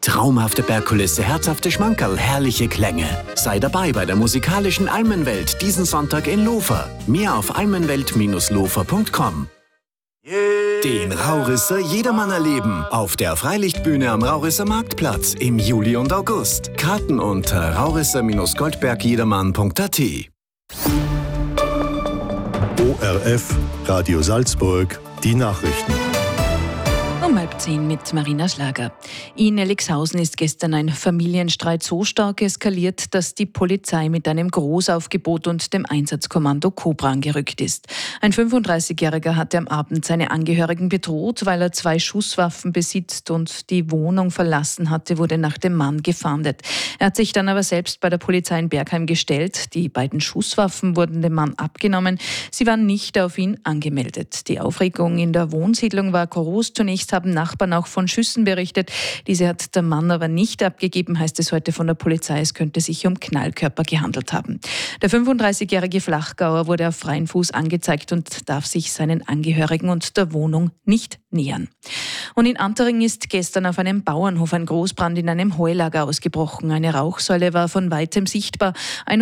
Traumhafte Bergkulisse, herzhafte Schmankerl, herrliche Klänge. Sei dabei bei der musikalischen Almenwelt diesen Sonntag in Lofer. Mehr auf almenwelt-lofer.com. Den Raurisser Jedermann erleben auf der Freilichtbühne am Raurisser Marktplatz im Juli und August. Karten unter raurisser-goldbergjedermann.at. ORF Radio Salzburg, die Nachrichten. Um 9:30 mit Marina Schlager. In Elixhausen ist gestern ein Familienstreit so stark eskaliert, dass die Polizei mit einem Großaufgebot und dem Einsatzkommando Cobra angerückt ist. Ein 35-Jähriger hatte am Abend seine Angehörigen bedroht, weil er 2 Schusswaffen besitzt und die Wohnung verlassen hatte, wurde nach dem Mann gefahndet. Er hat sich dann aber selbst bei der Polizei in Bergheim gestellt. Die beiden Schusswaffen wurden dem Mann abgenommen. Sie waren nicht auf ihn angemeldet. Die Aufregung in der Wohnsiedlung war groß. Zunächst haben Nachbarn auch von Schüssen berichtet. Diese hat der Mann aber nicht abgegeben, heißt es heute von der Polizei. Es könnte sich um Knallkörper gehandelt haben. Der 35-jährige Flachgauer wurde auf freien Fuß angezeigt und darf sich seinen Angehörigen und der Wohnung nicht nähern. Und in Antering ist gestern auf einem Bauernhof ein Großbrand in einem Heulager ausgebrochen. Eine Rauchsäule war von weitem sichtbar.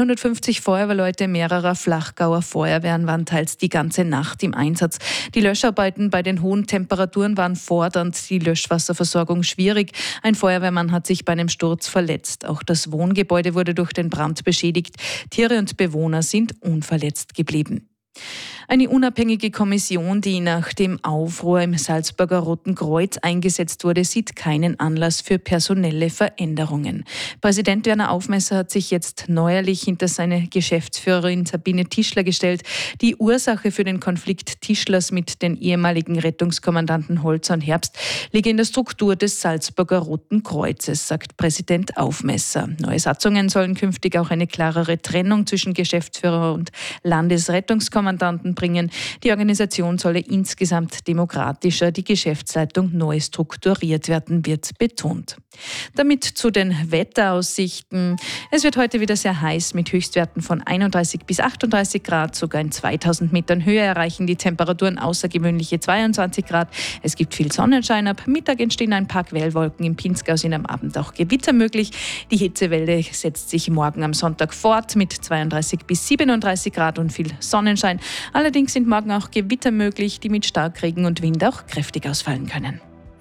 150 Feuerwehrleute mehrerer Flachgauer Feuerwehren waren teils die ganze Nacht im Einsatz. Die Löscharbeiten bei den hohen Temperaturen waren fordernd, die Löschwasserversorgung schwierig. Ein Feuerwehrmann hat sich bei einem Sturz verletzt. Auch das Wohngebäude wurde durch den Brand beschädigt. Tiere und Bewohner sind unverletzt geblieben. Eine unabhängige Kommission, die nach dem Aufruhr im Salzburger Roten Kreuz eingesetzt wurde, sieht keinen Anlass für personelle Veränderungen. Präsident Werner Aufmesser hat sich jetzt neuerlich hinter seine Geschäftsführerin Sabine Tischler gestellt. Die Ursache für den Konflikt Tischlers mit den ehemaligen Rettungskommandanten Holzer und Herbst liege in der Struktur des Salzburger Roten Kreuzes, sagt Präsident Aufmesser. Neue Satzungen sollen künftig auch eine klarere Trennung zwischen Geschäftsführer und Landesrettungskommandanten bringen. Die Organisation solle insgesamt demokratischer, die Geschäftsleitung neu strukturiert werden, wird betont. Damit zu den Wetteraussichten. Es wird heute wieder sehr heiß mit Höchstwerten von 31 bis 38 Grad. Sogar in 2000 Metern Höhe erreichen die Temperaturen außergewöhnliche 22 Grad. Es gibt viel Sonnenschein. Ab Mittag entstehen ein paar Quellwolken. Im Pinzgau sind am Abend auch Gewitter möglich. Die Hitzewelle setzt sich morgen am Sonntag fort mit 32 bis 37 Grad und viel Sonnenschein. Allerdings sind morgen auch Gewitter möglich, die mit Starkregen und Wind auch kräftig ausfallen können.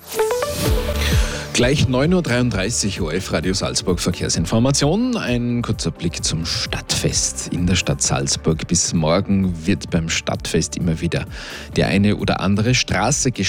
Gleich 9.33 Uhr ORF Radio Salzburg Verkehrsinformation. Ein kurzer Blick zum Stadtfest in der Stadt Salzburg. Bis morgen wird beim Stadtfest immer wieder die eine oder andere Straße